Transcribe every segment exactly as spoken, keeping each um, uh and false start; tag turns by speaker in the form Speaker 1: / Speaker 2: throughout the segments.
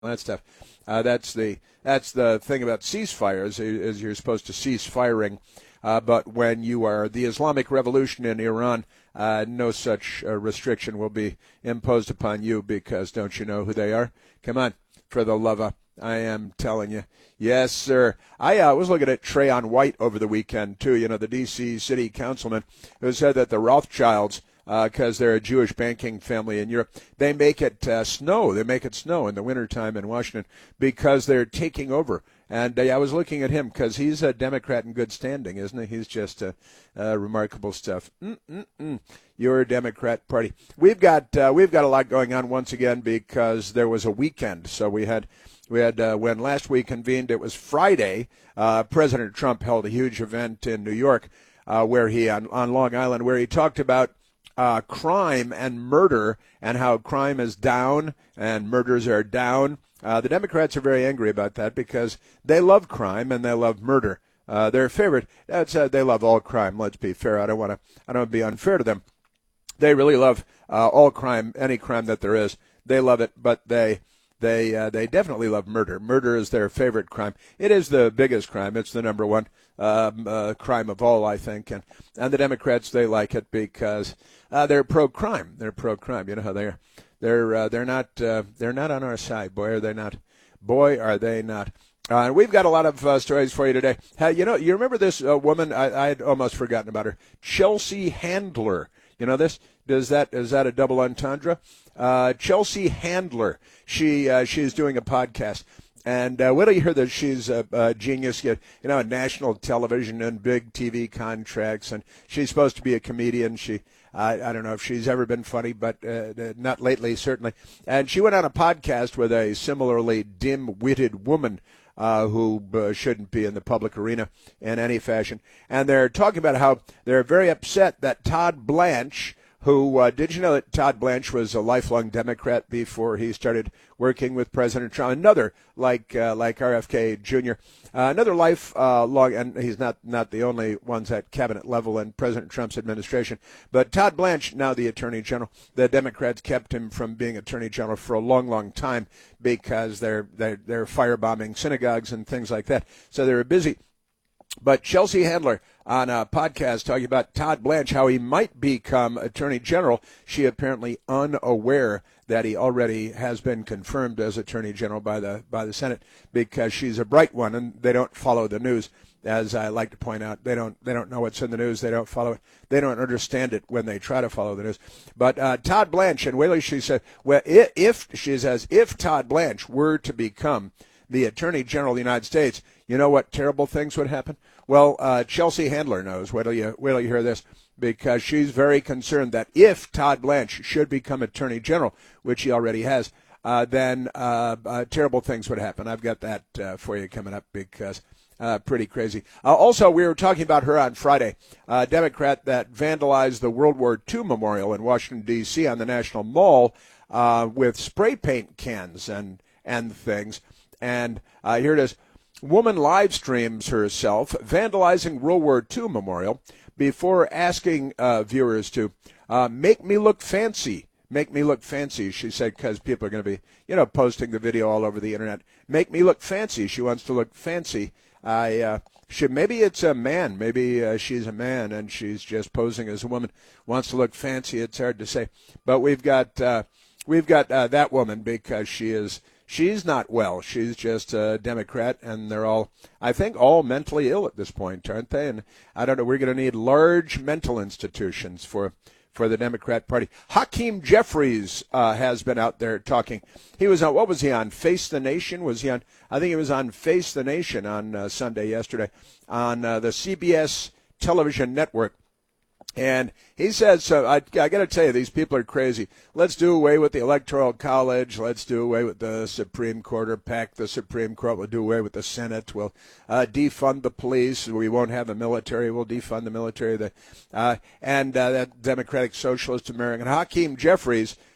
Speaker 1: that stuff. Uh, that's the that's the thing about ceasefires is you're supposed to cease firing, uh, but when you are the Islamic Revolution in Iran, uh, no such uh, restriction will be imposed upon you because don't you know who they are? Come on, for the love of, I am telling you. Yes, sir. I uh, was looking at Trayon White over the weekend, too, you know, the D C city councilman who said that the Rothschilds, because uh, they're a Jewish banking family in Europe, they make it uh, snow. They make it snow in the wintertime in Washington because they're taking over. And uh, I was looking at him because he's a Democrat in good standing, isn't he? He's just uh, uh, remarkable stuff. Mm-mm-mm. Your Democrat Party. We've got uh, we've got a lot going on once again because there was a weekend. So we had we had uh, when last week convened, it was Friday. Uh, President Trump held a huge event in New York, uh, where he on, on Long Island, where he talked about Uh, crime and murder and how crime is down and murders are down. Uh, the Democrats are very angry about that because they love crime and they love murder. Uh, their favorite, that's, uh, they love all crime. Let's be fair. I don't want to. I don't want to be unfair to them. They really love uh, all crime, any crime that there is. They love it, but they they uh, they definitely love murder. Murder is their favorite crime. It is the biggest crime. It's the number one um, uh, crime of all, I think. And and the Democrats, they like it because uh, they're pro-crime. They're pro-crime. You know how they're they're uh, they're not uh, they're not on our side. Boy, are they not. Boy, are they not. Uh, and we've got a lot of uh, stories for you today. Hey, you know, you remember this uh, woman? I I'd almost forgotten about her. Chelsea Handler. You know this? Does that is that a double entendre? Uh, Chelsea Handler. She uh, she's doing a podcast, and uh, wait till you hear that she's a, a genius. You know, on national television and big T V contracts, and she's supposed to be a comedian. She I I don't know if she's ever been funny, but uh, not lately, certainly. And she went on a podcast with a similarly dim-witted woman. Uh, who uh, shouldn't be in the public arena in any fashion. And they're talking about how they're very upset that Todd Blanche, who, uh, did you know that Todd Blanche was a lifelong Democrat before he started working with President Trump? Another, like uh, like R F K Junior, uh, another lifelong, and he's not, not the only ones at cabinet level in President Trump's administration, but Todd Blanche, now the Attorney General, the Democrats kept him from being Attorney General for a long, long time because they're, they're, they're firebombing synagogues and things like that. So they were busy. But Chelsea Handler on a podcast talking about Todd Blanche, how he might become Attorney General. She apparently unaware that he already has been confirmed as Attorney General by the by the Senate because she's a bright one and they don't follow the news. As I like to point out, they don't they don't know what's in the news. They don't follow it. They don't understand it when they try to follow the news. But uh, Todd Blanche, and Whaley, she said, well, if she says if Todd Blanche were to become the Attorney General of the United States, you know what terrible things would happen? Well, uh, Chelsea Handler knows. Wait till you, wait till you hear this, because she's very concerned that if Todd Blanche should become Attorney General, which he already has, uh, then uh, uh, terrible things would happen. I've got that uh, for you coming up because uh, pretty crazy. Uh, also, we were talking about her on Friday, a Democrat that vandalized the World War Two memorial in Washington, D C on the National Mall uh, with spray paint cans and, and things. And uh, here it is. Woman live streams herself vandalizing World War Two memorial before asking uh, viewers to uh, make me look fancy. Make me look fancy, she said, because people are going to be, you know, posting the video all over the Internet. Make me look fancy. She wants to look fancy. I uh, should, maybe it's a man. Maybe uh, she's a man and she's just posing as a woman. Wants to look fancy. It's hard to say. But we've got, uh, we've got uh, that woman because she is... She's not well. She's just a Democrat, and they're all, I think, all mentally ill at this point, aren't they? And I don't know, we're going to need large mental institutions for for the Democrat Party. Hakeem Jeffries uh, has been out there talking. He was on, what was he on, Face the Nation? Was he on, I think he was on Face the Nation on uh, Sunday yesterday on uh, the C B S television network. And he says, so I, I got to tell you, these people are crazy. Let's do away with the Electoral College. Let's do away with the Supreme Court or pack the Supreme Court. We'll do away with the Senate. We'll uh, defund the police. We won't have the military. We'll defund the military. The, uh, and uh, that Democratic Socialist American Hakeem Jeffries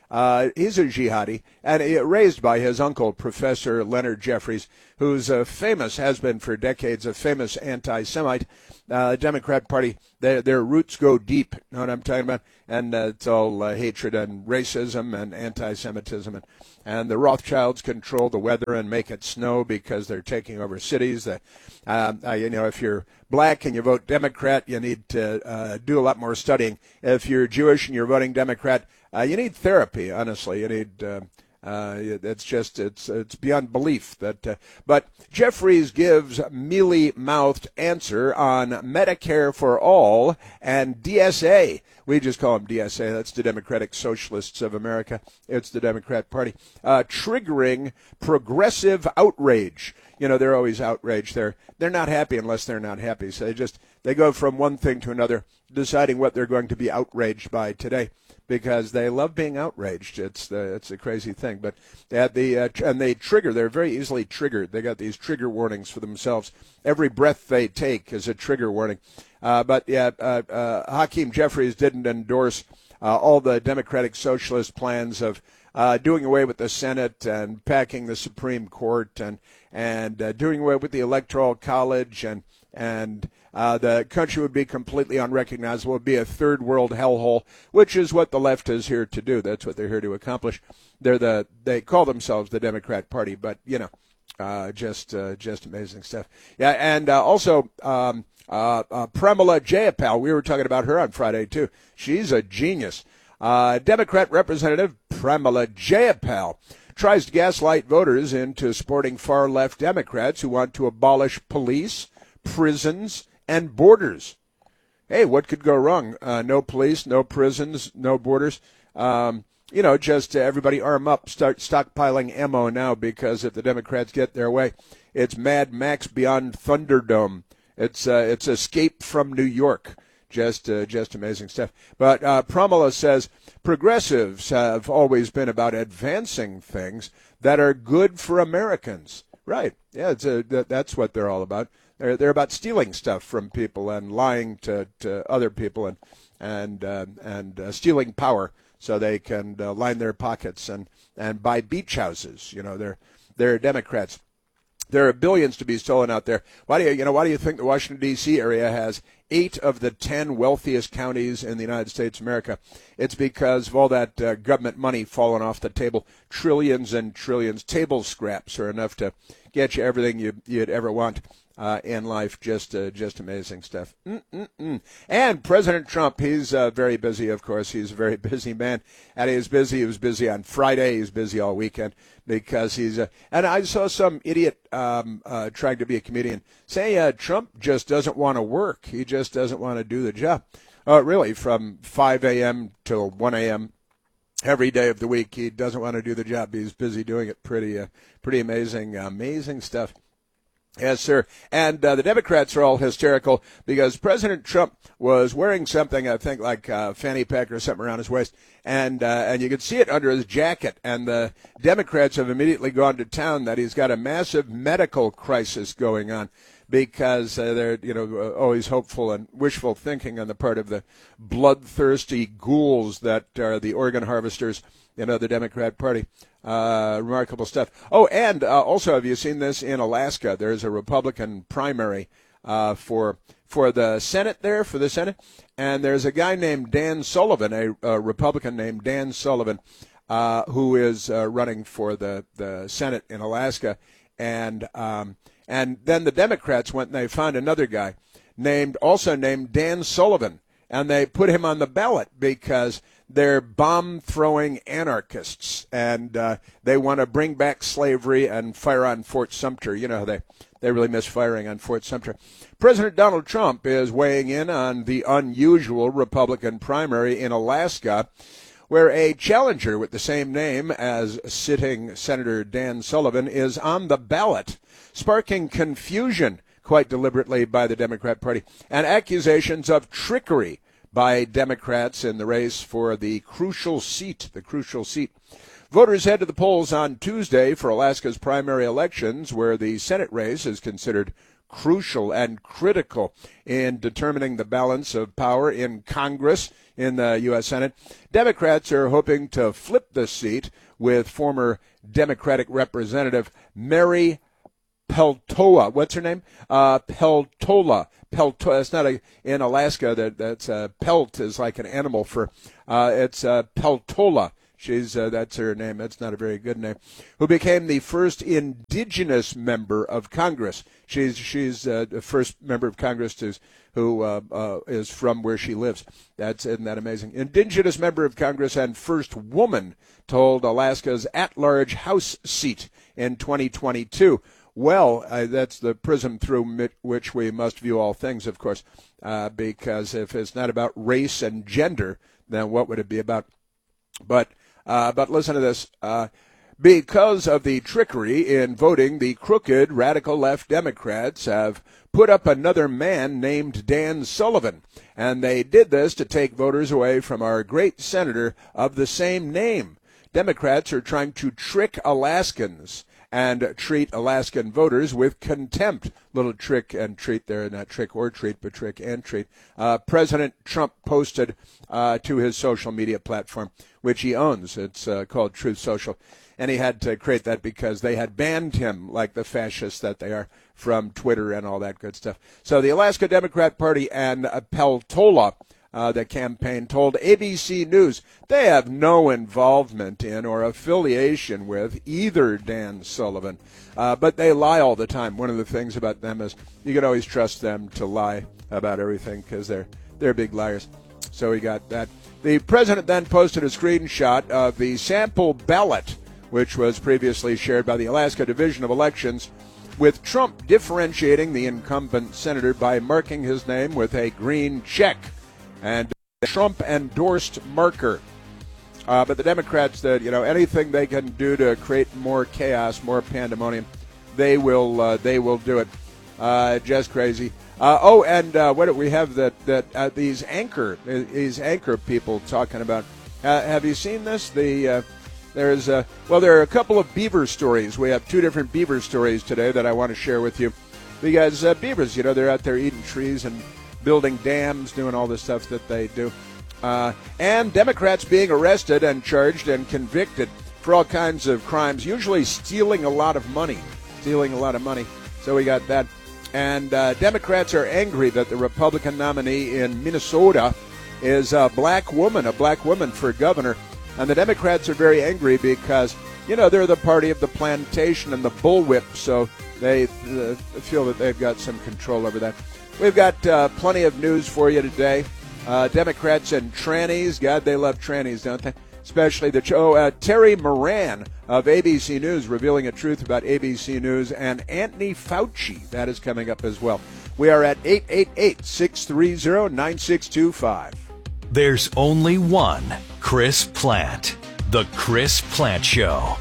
Speaker 1: Uh, he's a jihadi, and he, raised by his uncle, Professor Leonard Jeffries, who's a famous, has been for decades, a famous anti-Semite. Uh, Democrat Party, their, their roots go deep, you know what I'm talking about? And uh, it's all uh, hatred and racism and anti-Semitism. And, and the Rothschilds control the weather and make it snow because they're taking over cities. Uh, uh, you know, if you're black and you vote Democrat, you need to uh, do a lot more studying. If you're Jewish and you're voting Democrat, uh, you need therapy, honestly. You need... Uh, Uh, it's just, it's it's beyond belief that, uh, but Jeffries gives mealy-mouthed answer on Medicare for All and D S A. We just call them D S A. That's the Democratic Socialists of America. It's the Democrat Party. Uh, triggering progressive outrage. You know, they're always outraged. They're, they're not happy unless they're not happy. So they just, they go from one thing to another, deciding what they're going to be outraged by today, because they love being outraged. It's the it's a crazy thing, but at the uh, and they trigger. They're very easily triggered. They got these trigger warnings for themselves. Every breath they take is a trigger warning. Uh, but yeah, uh, uh, Hakeem Jeffries didn't endorse uh, all the Democratic Socialist plans of uh, doing away with the Senate and packing the Supreme Court and and uh, doing away with the Electoral College and and uh, the country would be completely unrecognizable. It would be a third world hellhole, which is what the left is here to do. That's what they're here to accomplish. They're the they call themselves the Democrat Party, but you know, uh, just uh, just amazing stuff. Yeah, and uh, also um, uh, uh, Pramila Jayapal. We were talking about her on Friday too. She's a genius. Uh, Democrat Representative Pramila Jayapal tries to gaslight voters into supporting far-left Democrats who want to abolish police, prisons, and borders. Hey, what could go wrong? Uh, no police, no prisons, no borders. Um, you know, just uh, everybody arm up, start stockpiling ammo now, because if the Democrats get their way, it's Mad Max Beyond Thunderdome. It's uh, it's Escape from New York. Just uh, just amazing stuff. But uh, Pramila says progressives have always been about advancing things that are good for Americans. Right. Yeah, it's a, that, that's what they're all about. They're, they're about stealing stuff from people and lying to, to other people and and uh, and uh, stealing power so they can uh, line their pockets and, and buy beach houses. You know, they're they're Democrats. There are billions to be stolen out there. Why do you, you know, why do you think the Washington, D C area has eight of the ten wealthiest counties in the United States of America? It's because of all that uh, government money falling off the table. Trillions and trillions. Table scraps are enough to get you everything you, you'd ever want uh, in life. Just uh, just amazing stuff. Mm-mm-mm. And President Trump, he's uh, very busy, of course. He's a very busy man. And he was busy. He was busy on Friday. He was busy all weekend because he's uh, and I saw some idiot um, uh, trying to be a comedian say uh, Trump just doesn't want to work. He just doesn't want to do the job. Uh, really, from five a.m. till one a.m. every day of the week, he doesn't want to do the job. He's busy doing it. Pretty, uh, pretty amazing, amazing stuff. Yes, sir. And uh, the Democrats are all hysterical because President Trump was wearing something, I think, like a fanny pack or something around his waist, and uh, and you could see it under his jacket. And the Democrats have immediately gone to town that he's got a massive medical crisis going on because uh, they're, you know, always hopeful and wishful thinking on the part of the bloodthirsty ghouls that are the organ harvesters, you know, the Democrat Party. Uh, remarkable stuff. Oh, and uh, also, have you seen this in Alaska? There's a Republican primary uh, for for the Senate there, for the Senate, and there's a guy named Dan Sullivan, a, a Republican named Dan Sullivan, uh, who is uh, running for the, the Senate in Alaska, and um, and then the Democrats went and they found another guy named also named Dan Sullivan, and they put him on the ballot because they're bomb-throwing anarchists, and uh, they want to bring back slavery and fire on Fort Sumter. You know, they, they really miss firing on Fort Sumter. President Donald Trump is weighing in on the unusual Republican primary in Alaska, where a challenger with the same name as sitting Senator Dan Sullivan is on the ballot, sparking confusion quite deliberately by the Democrat Party and accusations of trickery by Democrats in the race for the crucial seat, the crucial seat. Voters head to the polls on Tuesday for Alaska's primary elections, where the Senate race is considered crucial and critical in determining the balance of power in Congress, in the U S. Senate. Democrats are hoping to flip the seat with former Democratic Representative Mary Peltola. What's her name? Uh, Peltola. Peltola. It's not a, in Alaska. That that's uh, pelt is like an animal for. Uh, it's uh, Peltola. She's uh, that's her name. That's not a very good name. Who became the first indigenous member of Congress? She's she's uh, the first member of Congress to, who uh, uh, is from where she lives. That's isn't that amazing? Indigenous member of Congress and first woman to hold Alaska's at-large House seat in twenty twenty-two. Well, uh, that's the prism through which we must view all things, of course, uh, because if it's not about race and gender, then what would it be about? But uh, but listen to this. Uh, because of the trickery in voting, the crooked radical left Democrats have put up another man named Dan Sullivan. And they did this to take voters away from our great senator of the same name. Democrats are trying to trick Alaskans and treat Alaskan voters with contempt. Little trick and treat there, not trick or treat, but trick and treat. Uh, President Trump posted uh, to his social media platform, which he owns. It's uh, called Truth Social. And he had to create that because they had banned him, like the fascists that they are, from Twitter and all that good stuff. So the Alaska Democrat Party and uh, Peltola, Uh, the campaign, told A B C News they have no involvement in or affiliation with either Dan Sullivan, uh, but they lie all the time. One of the things about them is you can always trust them to lie about everything because they're they're big liars. So we got that. The president then posted a screenshot of the sample ballot, which was previously shared by the Alaska Division of Elections, with Trump differentiating the incumbent senator by marking his name with a green check and a Trump-endorsed marker. Uh, but the Democrats, that you know, anything they can do to create more chaos, more pandemonium, they will uh, they will do it. Uh, just crazy. Uh, oh, and uh, what do we have that that uh, these anchor these anchor people talking about? Uh, have you seen this? The uh, there's uh, well, there are a couple of beaver stories. We have two different beaver stories today that I want to share with you. Because uh, beavers, you know, they're out there eating trees and building dams, doing all the stuff that they do. Uh, and Democrats being arrested and charged and convicted for all kinds of crimes, usually stealing a lot of money. Stealing a lot of money. So we got that. And uh, Democrats are angry that the Republican nominee in Minnesota is a black woman, a black woman for governor. And the Democrats are very angry because, you know, they're the party of the plantation and the bullwhip, so they uh, feel that they've got some control over that. We've got uh, plenty of news for you today. Uh, Democrats and trannies. God, they love trannies, don't they? Especially the oh, uh, Terry Moran of A B C News revealing a truth about A B C News, and Anthony Fauci. That is coming up as well. We are at eight eight eight, six three zero, nine six two five.
Speaker 2: There's only one Chris Plante. The Chris Plante Show.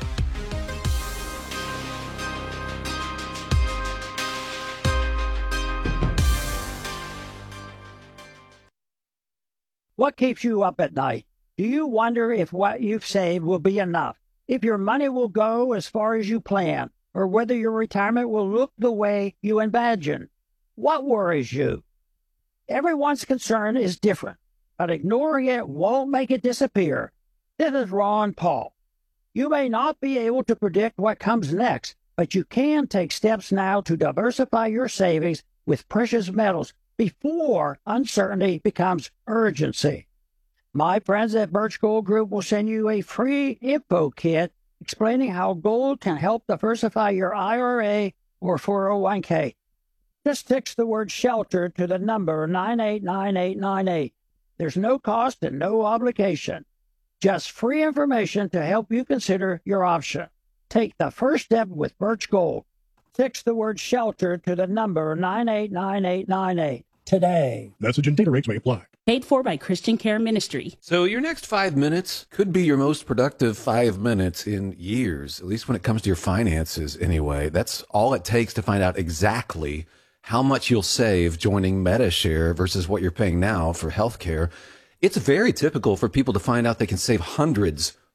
Speaker 3: What keeps you up at night? Do you wonder if what you've saved will be enough? If your money will go as far as you plan? Or whether your retirement will look the way you imagine? What worries you? Everyone's concern is different, but ignoring it won't make it disappear. This is Ron Paul. You may not be able to predict what comes next, but you can take steps now to diversify your savings with precious metals before uncertainty becomes urgency. My friends at Birch Gold Group will send you a free info kit explaining how gold can help diversify your I R A or four oh one k. Just text the word SHELTER to the number nine eight nine eight nine eight. There's no cost and no obligation. Just free information to help you consider your option. Take the first step with Birch Gold. Text the word SHELTER to the number nine eight nine eight nine eight today.
Speaker 4: Message and data rates may apply.
Speaker 5: Paid for by Christian Care Ministry.
Speaker 6: So your next five minutes could be your most productive five minutes in years, at least when it comes to your finances anyway. That's all it takes to find out exactly how much you'll save joining MediShare versus what you're paying now for healthcare. It's very typical for people to find out they can save hundreds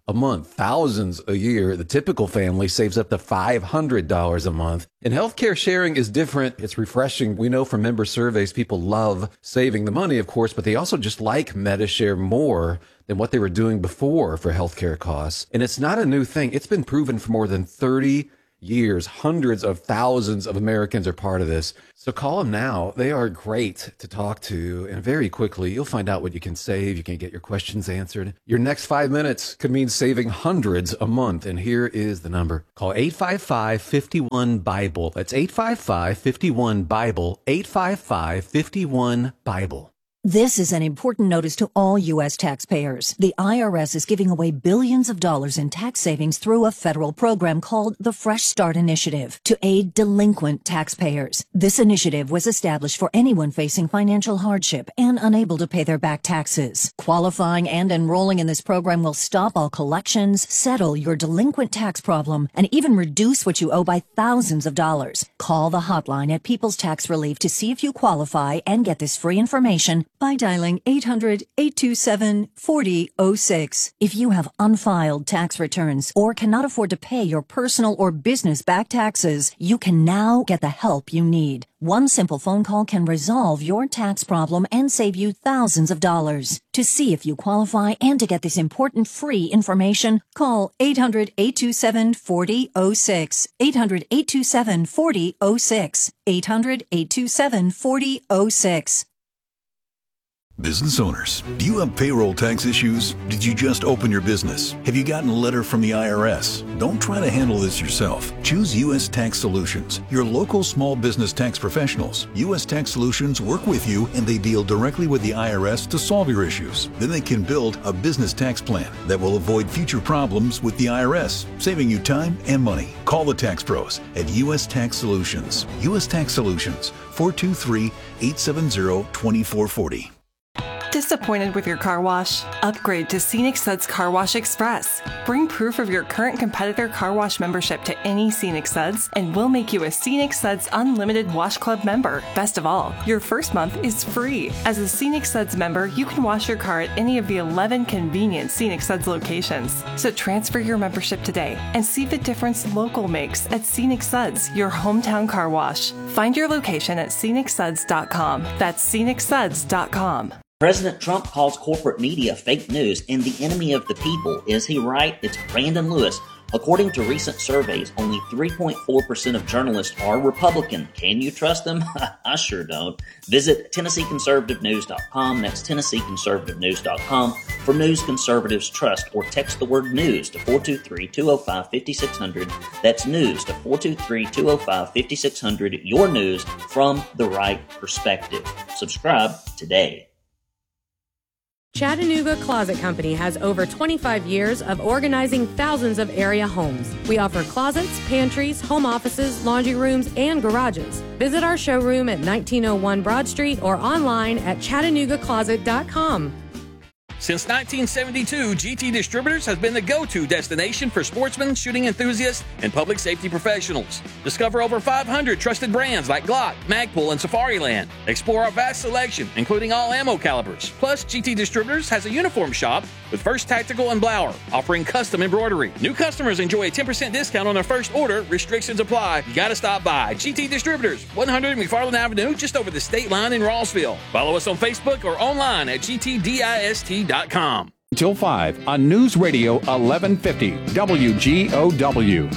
Speaker 6: a month, thousands a year. The typical family saves up to five hundred dollars a month. And healthcare sharing is different. It's refreshing. We know from member surveys, people love saving the money, of course, but they also just like Medi-Share more than what they were doing before for healthcare costs. And it's not a new thing. It's been proven for more than thirty years. Hundreds of thousands of Americans are part of this. So call them now. They are great to talk to. And very quickly, you'll find out what you can save. You can get your questions answered. Your next five minutes could mean saving hundreds a month. And here is the number. Call eight five five, five one, BIBLE. That's eight five five, five one, BIBLE. eight five five, five one, BIBLE.
Speaker 4: This is an important notice to all U S taxpayers. The I R S is giving away billions of dollars in tax savings through a federal program called the Fresh Start Initiative to aid delinquent taxpayers. This initiative was established for anyone facing financial hardship and unable to pay their back taxes. Qualifying and enrolling in this program will stop all collections, settle your delinquent tax problem, and even reduce what you owe by thousands of dollars. Call the hotline at People's Tax Relief to see if you qualify and get this free information by dialing eight hundred, eight two seven, four zero zero six. If you have unfiled tax returns or cannot afford to pay your personal or business back taxes, you can now get the help you need. One simple phone call can resolve your tax problem and save you thousands of dollars. To see if you qualify and to get this important free information, call eight hundred, eight two seven, four zero zero six. eight hundred, eight two seven, four zero zero six. eight hundred, eight two seven, four zero zero six.
Speaker 7: Business owners, do you have payroll tax issues? Did you just open your business? Have you gotten a letter from the I R S? Don't try to handle this yourself. Choose U S Tax Solutions, your local small business tax professionals. U S Tax Solutions work with you and they deal directly with the I R S to solve your issues. Then they can build a business tax plan that will avoid future problems with the I R S, saving you time and money. Call the tax pros at U S Tax Solutions. U S Tax Solutions, four two three, eight seven zero, two four four zero.
Speaker 8: Disappointed with your car wash? Upgrade to Scenic Suds Car Wash Express. Bring proof of your current competitor car wash membership to any Scenic Suds, and we'll make you a Scenic Suds Unlimited Wash Club member. Best of all, your first month is free. As a Scenic Suds member, you can wash your car at any of the eleven convenient Scenic Suds locations. So transfer your membership today and see the difference local makes at Scenic Suds, your hometown car wash. Find your location at scenic suds dot com. That's scenic suds dot com.
Speaker 9: President Trump calls corporate media fake news and the enemy of the people. Is he right? It's Brandon Lewis. According to recent surveys, only three point four percent of journalists are Republican. Can you trust them? I sure don't. Visit Tennessee Conservative News dot com. That's Tennessee Conservative News dot com for news conservatives trust, or text the word news to four two three, two zero five, five six zero zero. That's news to four two three, two zero five, five six zero zero. Your news from the right perspective. Subscribe today.
Speaker 10: Chattanooga Closet Company has over twenty-five years of organizing thousands of area homes. We offer closets, pantries, home offices, laundry rooms, and garages. Visit our showroom at nineteen oh one Broad Street or online at chattanooga closet dot com.
Speaker 11: Since nineteen seventy-two, G T Distributors has been the go-to destination for sportsmen, shooting enthusiasts, and public safety professionals. Discover over five hundred trusted brands like Glock, Magpul, and Safariland. Explore our vast selection, including all ammo calibers. Plus, G T Distributors has a uniform shop with First Tactical and Blower, offering custom embroidery. New customers enjoy a ten percent discount on their first order. Restrictions apply. You gotta stop by. G T Distributors, one hundred McFarland Avenue, just over the state line in Rossville. Follow us on Facebook or online at G T dist dot com.
Speaker 12: Until five on News Radio eleven fifty W G O W.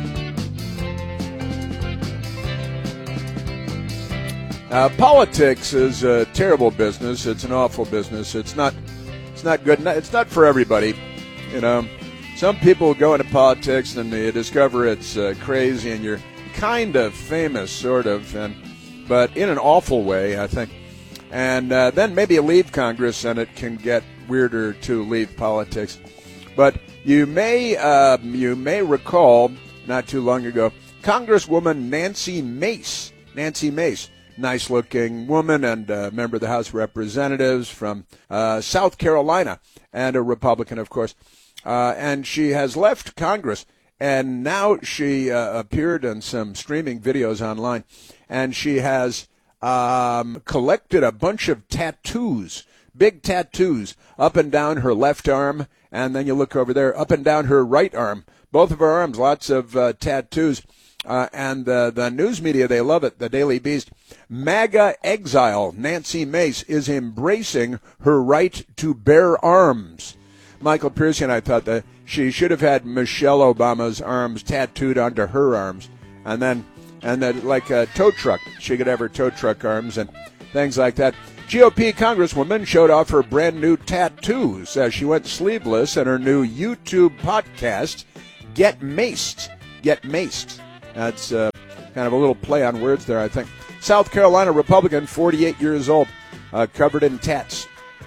Speaker 1: Uh, politics is a terrible business. It's an awful business. It's not. It's not good. It's not for everybody. You know, some people go into politics and they discover it's uh, crazy, and you're kind of famous, sort of, and but in an awful way, I think. And uh, then maybe you leave Congress, and it can get weirder to leave politics. But you may uh, you may recall not too long ago, Congresswoman Nancy Mace. Nancy Mace, nice-looking woman and a member of the House of Representatives from uh, South Carolina, and a Republican, of course. Uh, and she has left Congress, and now she uh, appeared in some streaming videos online, and she has um, collected a bunch of tattoos big tattoos up and down her left arm, and then you look over there, up and down her right arm. Both of her arms, lots of uh, tattoos. Uh, and uh, the news media, they love it, the Daily Beast. MAGA exile Nancy Mace is embracing her right to bear arms. Michael Piercy and I thought that she should have had Michelle Obama's arms tattooed onto her arms. And then, and then like a tow truck, she could have her tow truck arms and things like that. G O P Congresswoman showed off her brand new tattoos as she went sleeveless in her new YouTube podcast, Get Maced. Get Maced. That's uh, kind of a little play on words there, I think. South Carolina Republican, forty-eight years old, uh, covered in tats.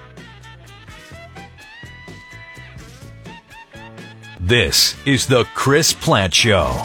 Speaker 2: This is the Chris Plant Show.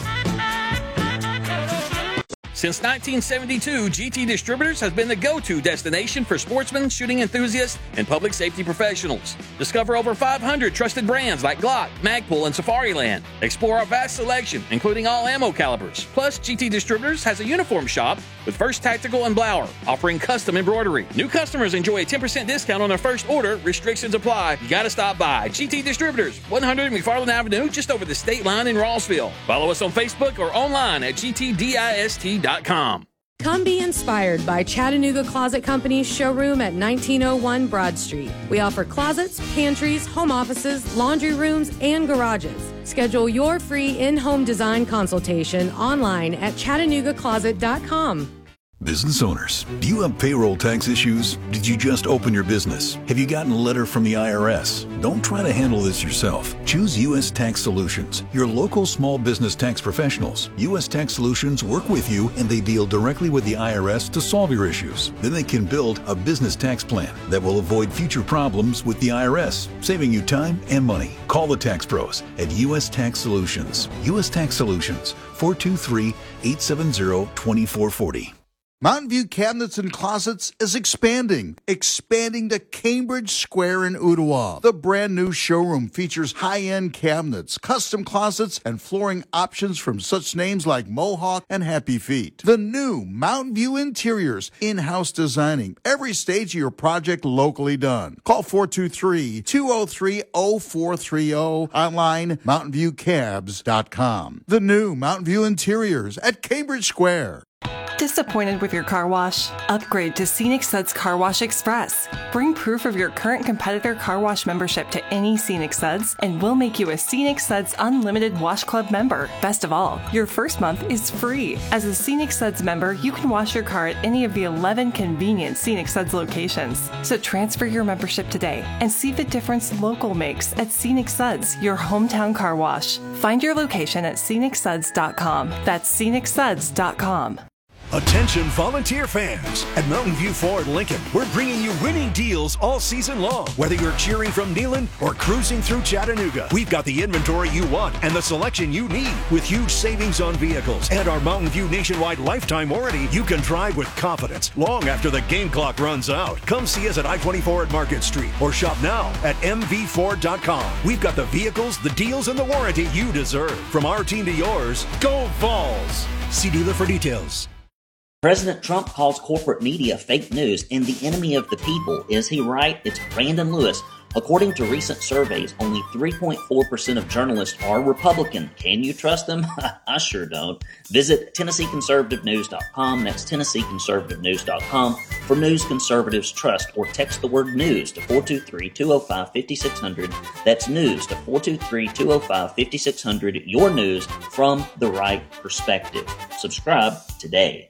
Speaker 11: Since nineteen seventy-two, G T Distributors has been the go-to destination for sportsmen, shooting enthusiasts, and public safety professionals. Discover over five hundred trusted brands like Glock, Magpul, and Safariland. Explore our vast selection, including all ammo calibers. Plus, G T Distributors has a uniform shop with First Tactical and Blower, offering custom embroidery. New customers enjoy a ten percent discount on their first order. Restrictions apply. You gotta stop by. G T Distributors, one hundred McFarland Avenue, just over the state line in Rossville. Follow us on Facebook or online at G T dist dot com.
Speaker 10: Come be inspired by Chattanooga Closet Company's showroom at nineteen oh one Broad Street. We offer closets, pantries, home offices, laundry rooms, and garages. Schedule your free in-home design consultation online at chattanooga closet dot com.
Speaker 7: Business owners, do you have payroll tax issues? Did you just open your business? Have you gotten a letter from the I R S? Don't try to handle this yourself. Choose U S Tax Solutions, your local small business tax professionals. U S Tax Solutions work with you and they deal directly with the I R S to solve your issues. Then they can build a business tax plan that will avoid future problems with the I R S, saving you time and money. Call the tax pros at U S Tax Solutions. U S Tax Solutions, four two three, eight seven zero, two four four zero.
Speaker 13: Mountain View Cabinets and Closets is expanding, expanding to Cambridge Square in Ottawa. The brand new showroom features high-end cabinets, custom closets, and flooring options from such names like Mohawk and Happy Feet. The new Mountain View Interiors, in-house designing, every stage of your project locally done. Call four two three, two oh three, oh four three oh, online mountain view cabs dot com. The new Mountain View Interiors at Cambridge Square.
Speaker 8: Disappointed with your car wash? Upgrade to Scenic Suds Car Wash Express. Bring proof of your current competitor car wash membership to any Scenic Suds, and we'll make you a Scenic Suds Unlimited Wash Club member. Best of all, your first month is free. As a Scenic Suds member, you can wash your car at any of the eleven convenient Scenic Suds locations. So transfer your membership today and see the difference local makes at Scenic Suds, your hometown car wash. Find your location at scenic suds dot com. That's scenic suds dot com.
Speaker 14: Attention volunteer fans! At Mountain View Ford Lincoln, we're bringing you winning deals all season long. Whether you're cheering from Neyland or cruising through Chattanooga, we've got the inventory you want and the selection you need. With huge savings on vehicles and our Mountain View nationwide lifetime warranty, you can drive with confidence long after the game clock runs out. Come see us at I twenty-four at Market Street or shop now at m v ford dot com. We've got the vehicles, the deals, and the warranty you deserve. From our team to yours, go Vols! See dealer for details.
Speaker 9: President Trump calls corporate media fake news and the enemy of the people. Is he right? It's Brandon Lewis. According to recent surveys, only three point four percent of journalists are Republican. Can you trust them? I sure don't. Visit Tennessee Conservative News dot com. That's Tennessee Conservative News dot com for news conservatives trust, or text the word news to four two three, two oh five, five six zero zero. That's news to four two three, two oh five, five six zero zero. Your news from the right perspective. Subscribe today.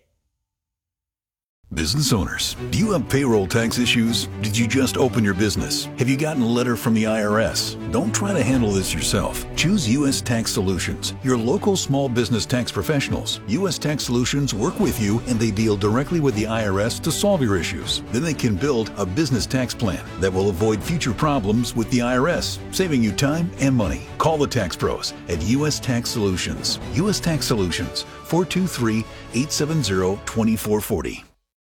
Speaker 7: Business owners, do you have payroll tax issues? Did you just open your business? Have you gotten a letter from the I R S? Don't try to handle this yourself. Choose U S Tax Solutions, your local small business tax professionals. U S Tax Solutions work with you and they deal directly with the I R S to solve your issues. Then they can build a business tax plan that will avoid future problems with the I R S, saving you time and money. Call the tax pros at U S Tax Solutions. U S Tax Solutions, four two three, eight seven zero, two four four zero.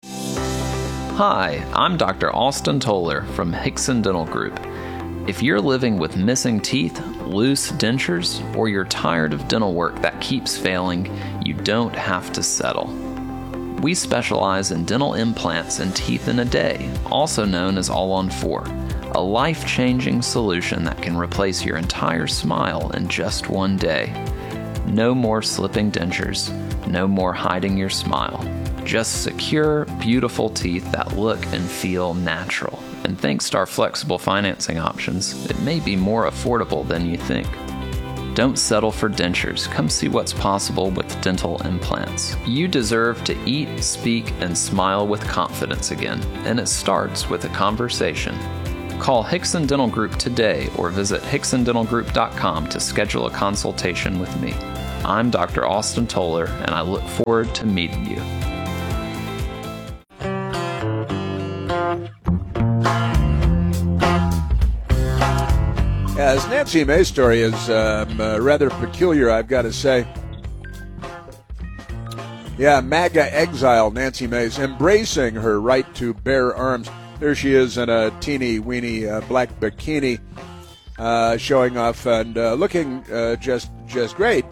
Speaker 15: Hi, I'm Doctor Austin Toller from Hickson Dental Group. If you're living with missing teeth, loose dentures, or you're tired of dental work that keeps failing, you don't have to settle. We specialize in dental implants and teeth in a day, also known as All on Four, a life-changing solution that can replace your entire smile in just one day. No more slipping dentures, no more hiding your smile. Just secure, beautiful teeth that look and feel natural. And thanks to our flexible financing options, it may be more affordable than you think. Don't settle for dentures. Come see what's possible with dental implants. You deserve to eat, speak, and smile with confidence again, and it starts with a conversation. Call Hickson Dental Group today or visit hickson dental group dot com to schedule a consultation with me. I'm Doctor Austin Toller, and I look forward to meeting you.
Speaker 1: As Nancy Mace's story is um, uh, rather peculiar, I've got to say. Yeah, MAGA exile Nancy Mace, embracing her right to bear arms. There she is in a teeny-weeny uh, black bikini, uh, showing off and uh, looking uh, just just great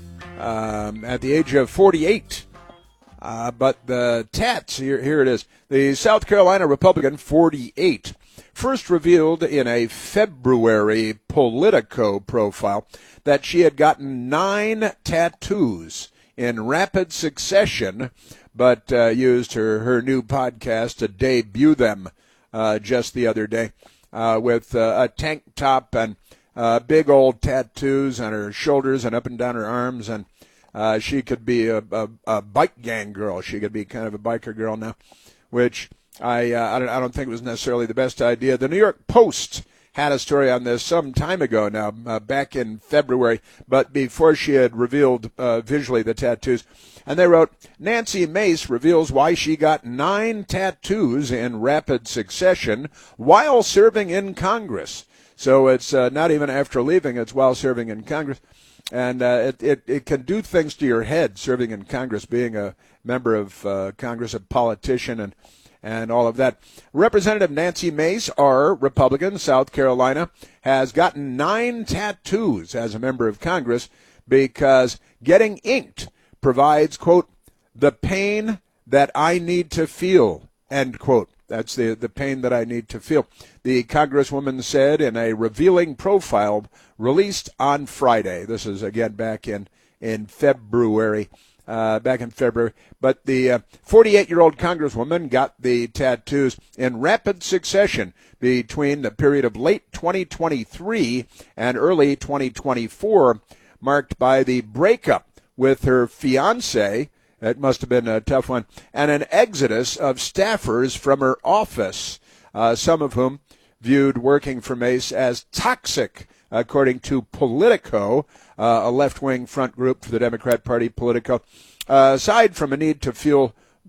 Speaker 1: um, at the age of forty-eight. Uh, but the tats, here, here it is. The South Carolina Republican, forty-eight. First revealed in a February Politico profile that she had gotten nine tattoos in rapid succession, but uh, used her, her new podcast to debut them uh, just the other day uh, with uh, a tank top and uh, big old tattoos on her shoulders and up and down her arms. And uh, she could be a, a, a bike gang girl. She could be kind of a biker girl now, which... I, uh, I, don't, I don't think it was necessarily the best idea. The New York Post had a story on this some time ago now, uh, back in February, but before she had revealed uh, visually the tattoos. And they wrote, Nancy Mace reveals why she got nine tattoos in rapid succession while serving in Congress. So it's uh, not even after leaving, it's while serving in Congress. And uh, it, it, it can do things to your head, serving in Congress, being a member of uh, Congress, a politician, and and all of that. Representative Nancy Mace, R, Republican, South Carolina, has gotten nine tattoos as a member of Congress because getting inked provides, quote, the pain that I need to feel, end quote. That's the, the pain that I need to feel. The Congresswoman said in a revealing profile released on Friday. This is, again, back in, in February. Uh, back in February. But the uh, forty-eight-year-old Congresswoman got the tattoos in rapid succession between the period of late twenty twenty-three and early twenty twenty-four, marked by the breakup with her fiancé. It must have been a tough one. And an exodus of staffers from her office, uh, some of whom viewed working for Mace as toxic, according to Politico, uh, a left-wing front group for the Democrat Party, Politico. Uh, aside from a need to feel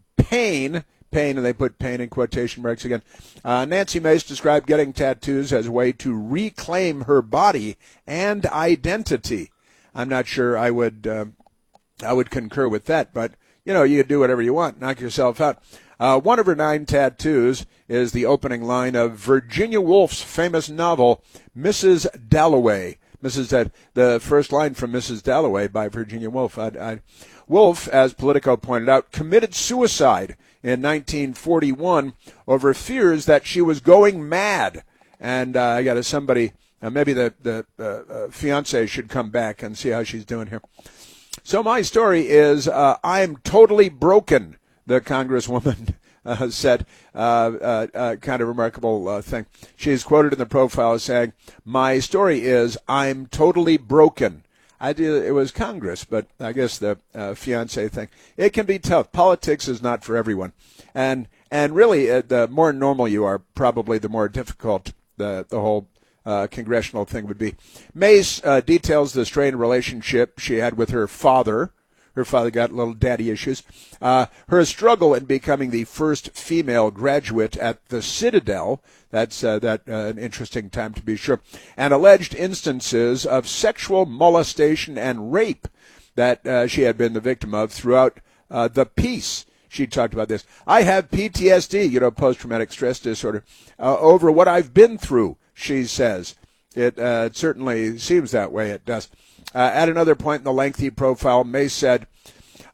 Speaker 1: pain, pain, and they put pain in quotation marks again, uh, Nancy Mace described getting tattoos as a way to reclaim her body and identity. I'm not sure I would uh, I would concur with that, but, you know, you do whatever you want, knock yourself out. Uh, one of her nine tattoos is the opening line of Virginia Woolf's famous novel, Missus Dalloway. Missus Uh, the first line from Missus Dalloway by Virginia Woolf. I, I, Woolf, as Politico pointed out, committed suicide in nineteen forty-one over fears that she was going mad. And uh, I got to somebody, uh, maybe the, the uh, uh, fiancé should come back and see how she's doing here. So my story is uh, I'm totally broken, the Congresswoman uh, said, uh, uh, uh, kind of remarkable uh, thing. She's quoted in the profile as saying, my story is I'm totally broken. I did, it was Congress, but I guess the uh, fiancé thing. It can be tough. Politics is not for everyone. And and really, uh, the more normal you are, probably the more difficult the, the whole uh, congressional thing would be. Mace uh, details the strained relationship she had with her father. Her father got little daddy issues. Uh, her struggle in becoming the first female graduate at the Citadel. That's uh, that uh, an interesting time to be sure. And alleged instances of sexual molestation and rape that uh, she had been the victim of throughout uh, the piece. She talked about this. I have P T S D, you know, post-traumatic stress disorder, uh, over what I've been through, she says. It, uh, it certainly seems that way. It does. Uh, at another point in the lengthy profile, Mace said,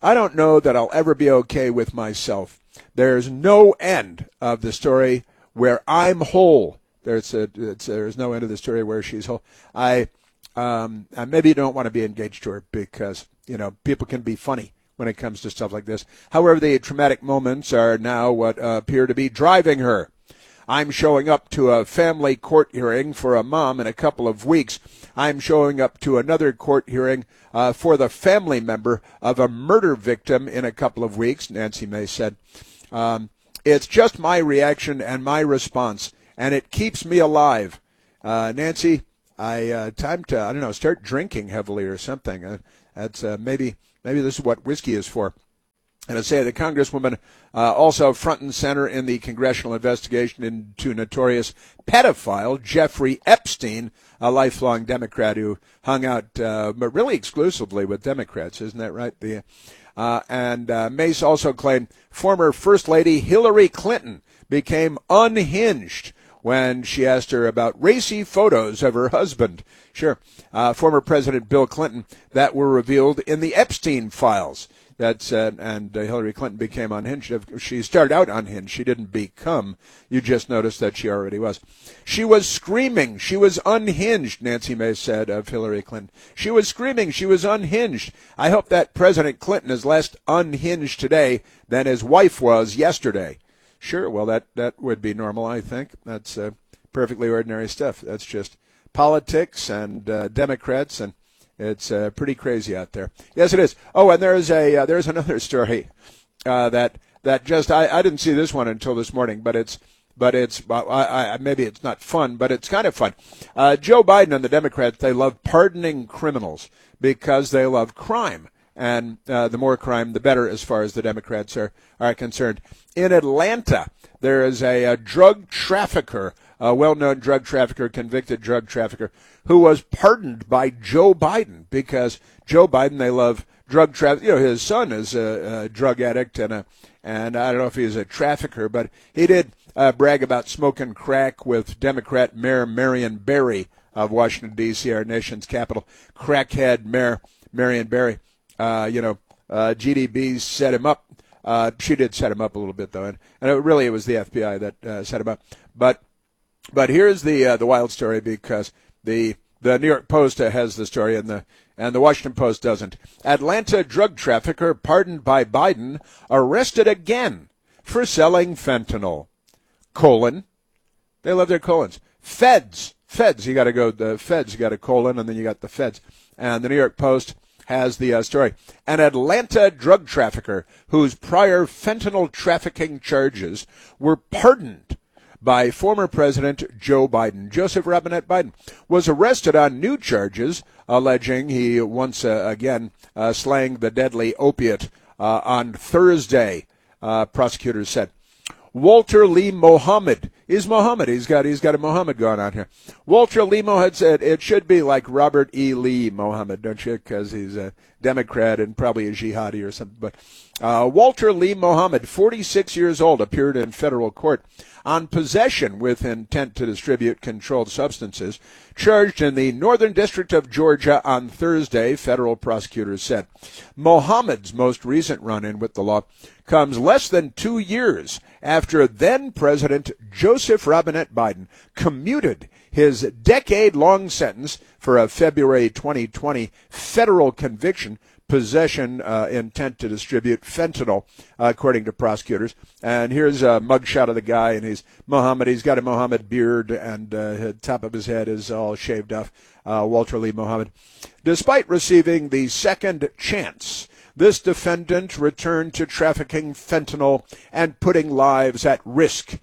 Speaker 1: I don't know that I'll ever be okay with myself. There's no end of the story where I'm whole. There's a, it's, there's no end of the story where she's whole. I, um, I maybe don't want to be engaged to her because, you know, people can be funny when it comes to stuff like this. However, the traumatic moments are now what uh, appear to be driving her. I'm showing up to a family court hearing for a mom in a couple of weeks. I'm showing up to another court hearing uh, for the family member of a murder victim in a couple of weeks, Nancy Mace said. Um, it's just my reaction and my response, and it keeps me alive. Uh, Nancy, I uh, time to, I don't know, start drinking heavily or something. Uh, that's uh, maybe maybe this is what whiskey is for. And I say the Congresswoman uh, also front and center in the congressional investigation into notorious pedophile Jeffrey Epstein, a lifelong Democrat who hung out, uh, but really exclusively with Democrats, isn't that right? The, uh, and uh, Mace also claimed former First Lady Hillary Clinton became unhinged when she asked her about racy photos of her husband. Sure, uh, former President Bill Clinton that were revealed in the Epstein files. That's uh, and uh, Hillary Clinton became unhinged. She started out unhinged. She didn't become. You just noticed that she already was. She was screaming. She was unhinged, Nancy Mace said of Hillary Clinton. She was screaming. She was unhinged. I hope that President Clinton is less unhinged today than his wife was yesterday. Sure, well, that, that would be normal, I think. That's uh, perfectly ordinary stuff. That's just politics and uh, Democrats, and it's uh, pretty crazy out there. Yes, it is. Oh, and there's a uh, there's another story uh, that that just I, I didn't see this one until this morning, but it's but it's I, I, maybe it's not fun, but it's kind of fun. Uh, Joe Biden and the Democrats, they love pardoning criminals because they love crime, and uh, the more crime, the better, as far as the Democrats are are concerned. In Atlanta, there is a, a drug trafficker, a well-known drug trafficker, convicted drug trafficker, who was pardoned by Joe Biden because Joe Biden, they love drug traffic. You know, his son is a, a drug addict, and a, and I don't know if he's a trafficker, but he did uh, brag about smoking crack with Democrat Mayor Marion Barry of Washington, D C, our nation's capital. Crackhead Mayor Marion Barry. Uh, you know, uh, G D B set him up. Uh, she did set him up a little bit, though, and, and it, really it was the F B I that uh, set him up. But but here's the uh, the wild story, because the the New York Post uh, has the story and the and the Washington Post doesn't. Atlanta drug trafficker pardoned by Biden arrested again for selling fentanyl. Colon. They love their colons. Feds. Feds. You got to go. The feds. You got a colon, and then you got the feds. And the New York Post has the uh, story. An Atlanta drug trafficker whose prior fentanyl trafficking charges were pardoned by former President Joe Biden. Joseph Robinette Biden was arrested on new charges alleging he once uh, again uh, slang the deadly opiate uh, on Thursday, uh, prosecutors said. Walter Lee Mohammed is Mohammed. He's got he's got a Mohammed going on here. Walter Lee Mohammed said it should be like Robert E. Lee Mohammed, don't you? Because he's a Democrat and probably a jihadi or something. But uh, Walter Lee Mohammed, forty-six years old, appeared in federal court on possession with intent to distribute controlled substances, charged in the Northern District of Georgia on Thursday, federal prosecutors said. Mohammed's most recent run-in with the law comes less than two years after then-President Joseph Robinette Biden commuted his decade-long sentence for a February twenty twenty federal conviction, possession, uh, intent to distribute fentanyl, uh, according to prosecutors. And here's a mugshot of the guy, and he's Mohammed. He's got a Mohammed beard, and uh, the top of his head is all shaved off. Uh, Walter Lee Mohammed. Despite receiving the second chance, this defendant returned to trafficking fentanyl and putting lives at risk.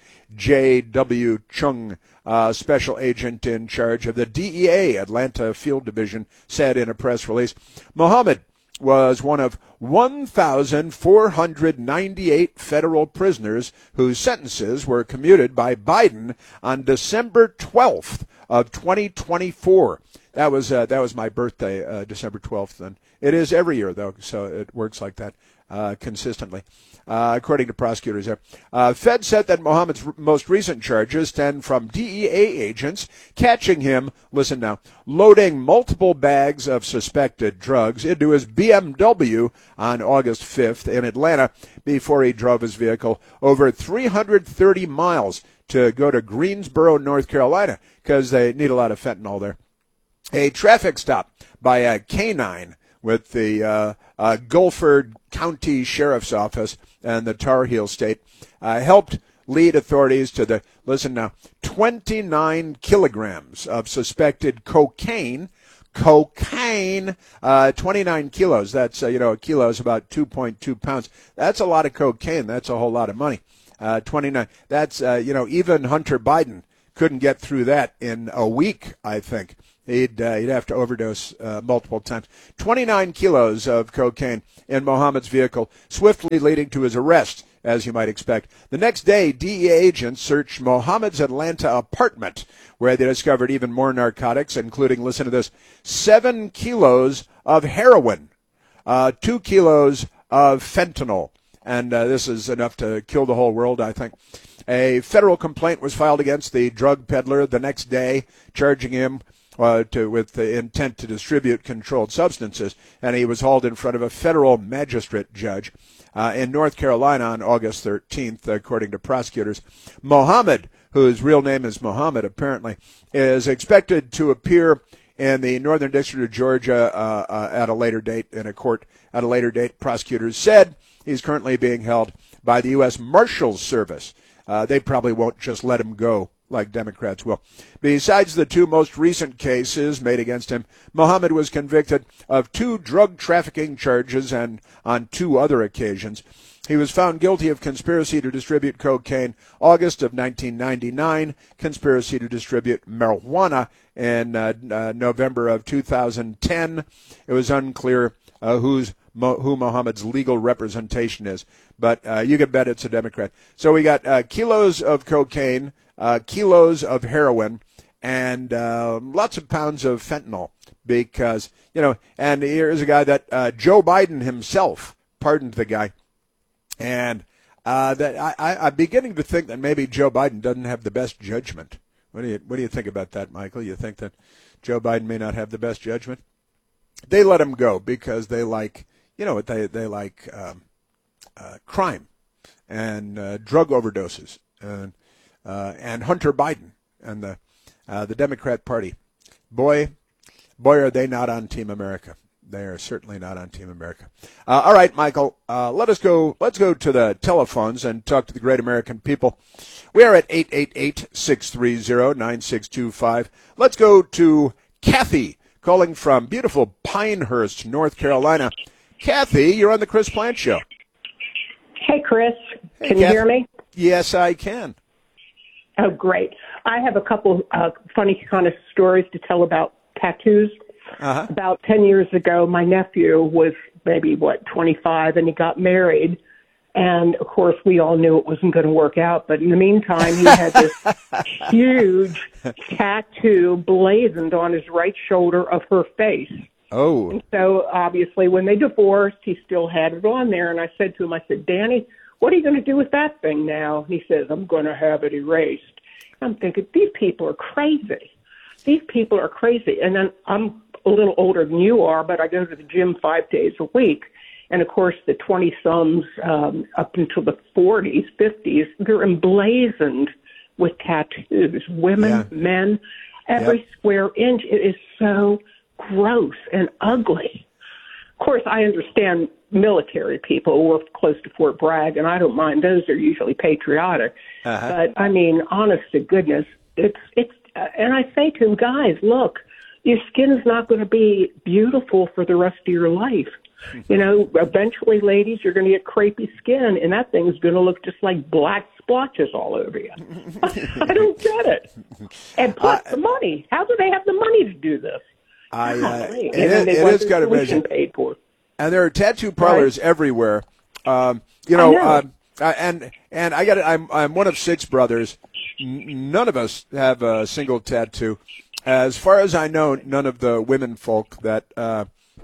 Speaker 1: J W. Chung, uh, special agent in charge of the D E A Atlanta Field Division, said in a press release. Mohammed was one of one thousand four hundred ninety-eight federal prisoners whose sentences were commuted by Biden on December twelfth of twenty twenty-four. That was uh, that was my birthday, uh, December twelfth, and it is every year, though, so it works like that. uh, consistently. Uh, according to prosecutors there. Uh, Fed said that Mohammed's r- most recent charges stem from D E A agents catching him, listen now, loading multiple bags of suspected drugs into his B M W on August fifth in Atlanta before he drove his vehicle over three hundred thirty miles to go to Greensboro, North Carolina, because they need a lot of fentanyl there. A traffic stop by a canine with the uh, uh, Guilford County Sheriff's Office and the Tar Heel State uh, helped lead authorities to the, listen now, twenty-nine kilograms of suspected cocaine. Cocaine, uh, twenty-nine kilos. That's, uh, you know, a kilo is about two point two pounds. That's a lot of cocaine. That's a whole lot of money. Uh, twenty-nine. That's, uh, you know, even Hunter Biden couldn't get through that in a week, I think. He'd, uh, he'd have to overdose uh, multiple times. twenty-nine kilos of cocaine in Mohammed's vehicle, swiftly leading to his arrest, as you might expect. The next day, D E A agents searched Mohammed's Atlanta apartment, where they discovered even more narcotics, including, listen to this, seven kilos of heroin, uh, two kilos of fentanyl. And uh, this is enough to kill the whole world, I think. A federal complaint was filed against the drug peddler the next day, charging him Uh, to, with the intent to distribute controlled substances, and he was hauled in front of a federal magistrate judge uh, in North Carolina on August thirteenth, according to prosecutors. Mohammed, whose real name is Mohammed apparently, is expected to appear in the Northern District of Georgia uh, uh, at a later date, in a court at a later date. Prosecutors said he's currently being held by the U S Marshals Service. Uh, they probably won't just let him go like Democrats will. Besides the two most recent cases made against him, Mohammed was convicted of two drug trafficking charges and on two other occasions. He was found guilty of conspiracy to distribute cocaine August of nineteen ninety-nine, conspiracy to distribute marijuana in uh, uh, November of two thousand ten. It was unclear uh, who's Mo- who Mohammed's legal representation is, but uh, you can bet it's a Democrat. So we got uh, kilos of cocaine, Uh, kilos of heroin, and uh, lots of pounds of fentanyl because, you know, and here's a guy that uh, Joe Biden himself pardoned the guy. And uh, that I, I, I'm beginning to think that maybe Joe Biden doesn't have the best judgment. What do you What do you think about that, Michael? You think that Joe Biden may not have the best judgment? They let him go because they like, you know, they, they like um, uh, crime and uh, drug overdoses and Uh, and Hunter Biden and the uh, the Democrat Party. Boy, boy, are they not on Team America. They are certainly not on Team America. Uh, all right, Michael, uh, let us go. Let's go to the telephones and talk to the great American people. We are at eight eight eight, six three zero, nine six two five. Let's go to Kathy, calling from beautiful Pinehurst, North Carolina. Kathy, you're on the Chris Plant Show.
Speaker 16: Hey, Chris.
Speaker 1: Hey,
Speaker 16: can you
Speaker 1: Kathy.
Speaker 16: hear me?
Speaker 1: Yes, I can.
Speaker 16: Oh, great. I have a couple uh, funny kind of stories to tell about tattoos.
Speaker 1: Uh-huh.
Speaker 16: About ten years ago, my nephew was maybe, what, twenty-five, and he got married. And, of course, we all knew it wasn't going to work out. But in the meantime, he had this huge tattoo blazoned on his right shoulder of her face.
Speaker 1: Oh.
Speaker 16: And so, obviously, when they divorced, he still had it on there. And I said to him, I said, Danny, what are you going to do with that thing now? He says, I'm going to have it erased. I'm thinking, these people are crazy. These people are crazy. And then I'm a little older than you are, but I go to the gym five days a week. And, of course, the twenty-somes um, up until the forties, fifties, they're emblazoned with tattoos. Women,
Speaker 1: Yeah.
Speaker 16: men, every
Speaker 1: Yep.
Speaker 16: square inch. It is so gross and ugly. Of course, I understand military people who work close to Fort Bragg, and I don't mind. Those are usually patriotic.
Speaker 1: Uh-huh.
Speaker 16: But, I mean, honest to goodness, it's, it's, uh, and I say to them, guys, look, your skin's not going to be beautiful for the rest of your life. You know, eventually, ladies, you're going to get crepey skin, and that thing's going to look just like black splotches all over you. I don't get it. And plus
Speaker 1: Uh,
Speaker 16: the money. How do they have the money to do this?
Speaker 1: I, uh,
Speaker 16: Golly.
Speaker 1: it
Speaker 16: And then
Speaker 1: is,
Speaker 16: they
Speaker 1: it
Speaker 16: want
Speaker 1: is
Speaker 16: their
Speaker 1: kind of
Speaker 16: tuition
Speaker 1: amazing.
Speaker 16: paid for.
Speaker 1: And there are tattoo parlors
Speaker 16: Right.
Speaker 1: everywhere. Um, you know,
Speaker 16: I know.
Speaker 1: Um, uh, and and I got it. I'm I'm one of six brothers. N- none of us have a single tattoo. As far as I know, none of the women folk that uh,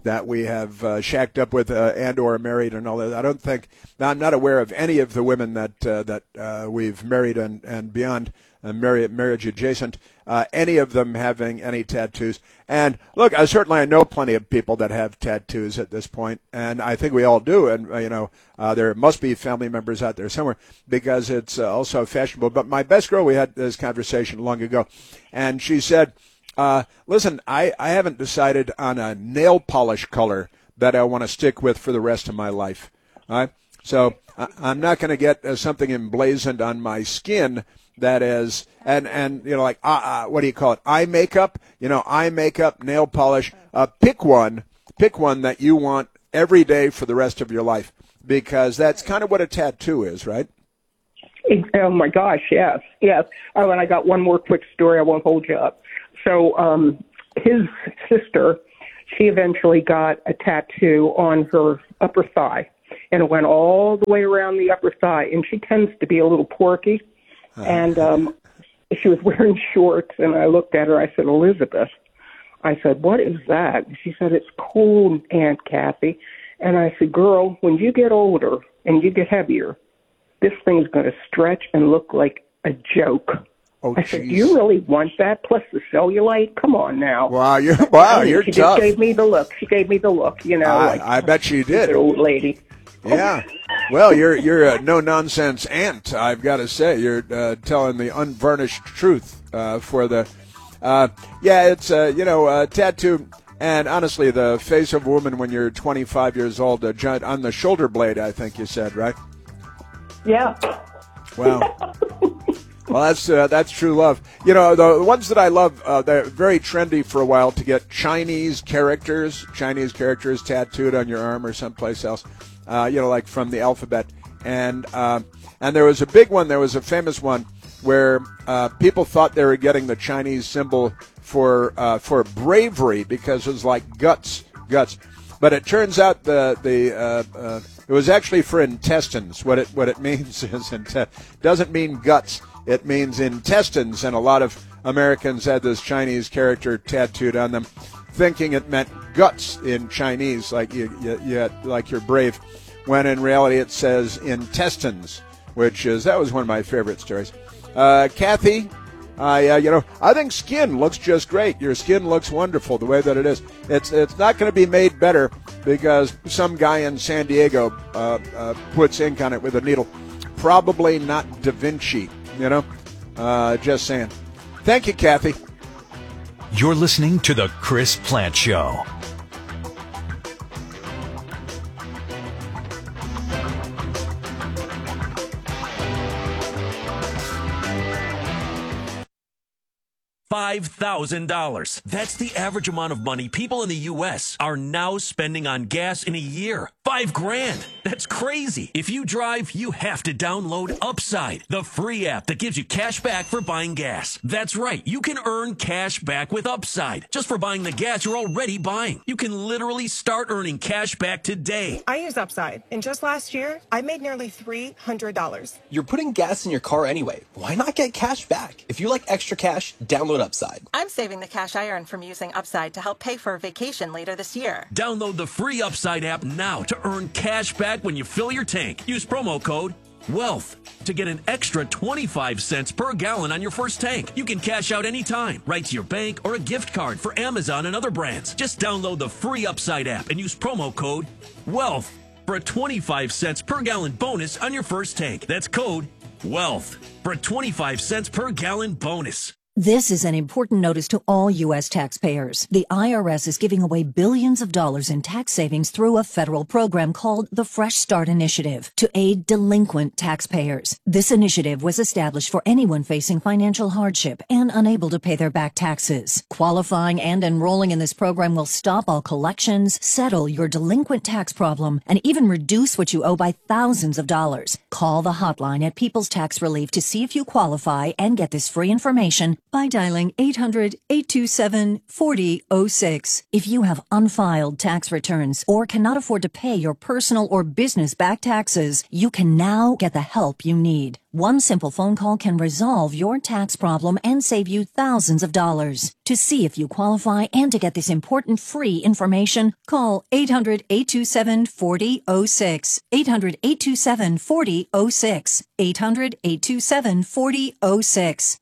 Speaker 1: that we have uh, shacked up with uh, and or married and all that. I don't think, I'm not aware of any of the women that uh, that uh, we've married and, and beyond, uh, marriage, marriage adjacent, uh, any of them having any tattoos. And look, I certainly I know plenty of people that have tattoos at this point, and I think we all do. And, uh, you know, uh, there must be family members out there somewhere because it's uh, also fashionable. But my best girl, we had this conversation long ago, and she said, Uh, listen, I, I haven't decided on a nail polish color that I want to stick with for the rest of my life. All right? So I, I'm not going to get uh, something emblazoned on my skin that is, and, and you know, like, uh, uh, what do you call it, eye makeup? You know, eye makeup, nail polish. Uh, pick one, pick one that you want every day for the rest of your life, because that's kind of what a tattoo is, right?
Speaker 16: Oh, my gosh, yes, yes. Oh, and I got one more quick story. I won't hold you up. So um, his sister, she eventually got a tattoo on her upper thigh, and it went all the way around the upper thigh, and she tends to be a little porky, uh-huh. and um, she was wearing shorts, and I looked at her, I said, Elizabeth, I said, what is that? She said, it's cold, Aunt Kathy. And I said, girl, when you get older and you get heavier, this thing's going to stretch and look like a joke.
Speaker 1: Oh,
Speaker 16: I said, do you really want that? Plus the cellulite? Come on now.
Speaker 1: Wow, you're wow,
Speaker 16: I mean,
Speaker 1: you're
Speaker 16: she
Speaker 1: tough.
Speaker 16: She just gave me the look. She gave me the look, you know.
Speaker 1: I,
Speaker 16: like,
Speaker 1: I bet she did.
Speaker 16: Old lady.
Speaker 1: Yeah. Well, you're you're a no-nonsense aunt, I've got to say. You're uh, telling the unvarnished truth uh, for the uh, – yeah, it's, uh, you know, a tattoo. And honestly, the face of a woman when you're twenty-five years old, a giant, on the shoulder blade, I think you said, right?
Speaker 16: Yeah.
Speaker 1: Wow. Well, that's uh, that's true love. You know, the ones that I love, uh, they're very trendy for a while to get Chinese characters, Chinese characters tattooed on your arm or someplace else, uh, you know, like from the alphabet. And uh, and there was a big one, there was a famous one where uh, people thought they were getting the Chinese symbol for uh, for bravery because it was like guts, guts. But it turns out the the uh, uh, it was actually for intestines. What it what it means is inte- doesn't mean guts. It means intestines, and a lot of Americans had this Chinese character tattooed on them, thinking it meant guts in Chinese, like you, you, you like you're brave, when in reality it says intestines, which is that was one of my favorite stories. Uh, Kathy, I uh, you know I think skin looks just great. Your skin looks wonderful the way that it is. It's it's not going to be made better because some guy in San Diego uh, uh, puts ink on it with a needle. Probably not Da Vinci. You know, uh, just saying. Thank you, Kathy.
Speaker 2: You're listening to The Chris Plant Show.
Speaker 17: five thousand dollars. That's the average amount of money people in the U S are now spending on gas in a year. Five grand. That's crazy. If you drive, you have to download Upside, the free app that gives you cash back for buying gas. That's right. You can earn cash back with Upside just for buying the gas you're already buying. You can literally start earning cash back today.
Speaker 18: I use Upside, and just last year, I made nearly three hundred dollars.
Speaker 19: You're putting gas in your car anyway. Why not get cash back? If you like extra cash, download Upside.
Speaker 20: I'm saving the cash I earn from using Upside to help pay for a vacation later this year.
Speaker 17: Download the free Upside app now to earn cash back when you fill your tank. Use promo code WEALTH to get an extra twenty-five cents per gallon on your first tank. You can cash out anytime, right to your bank or a gift card for Amazon and other brands. Just download the free Upside app and use promo code WEALTH for a twenty-five cents per gallon bonus on your first tank. That's code WEALTH for a twenty-five cents per gallon bonus.
Speaker 4: This is an important notice to all U S taxpayers. The I R S is giving away billions of dollars in tax savings through a federal program called the Fresh Start Initiative to aid delinquent taxpayers. This initiative was established for anyone facing financial hardship and unable to pay their back taxes. Qualifying and enrolling in this program will stop all collections, settle your delinquent tax problem, and even reduce what you owe by thousands of dollars. Call the hotline at People's Tax Relief to see if you qualify and get this free information by dialing eight hundred, eight two seven, four zero zero six. If you have unfiled tax returns or cannot afford to pay your personal or business back taxes, you can now get the help you need. One simple phone call can resolve your tax problem and save you thousands of dollars. To see if you qualify and to get this important free information, call eight hundred, eight two seven, four zero zero six. eight hundred, eight two seven, four zero zero six. eight hundred, eight two seven, four zero zero six.